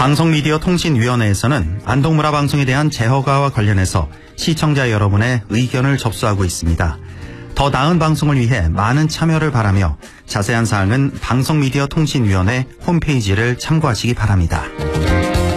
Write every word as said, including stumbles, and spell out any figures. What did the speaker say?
방송미디어통신위원회에서는 안동문화방송에 대한 재허가와 관련해서 시청자 여러분의 의견을 접수하고 있습니다. 더 나은 방송을 위해 많은 참여를 바라며 자세한 사항은 방송미디어통신위원회 홈페이지를 참고하시기 바랍니다.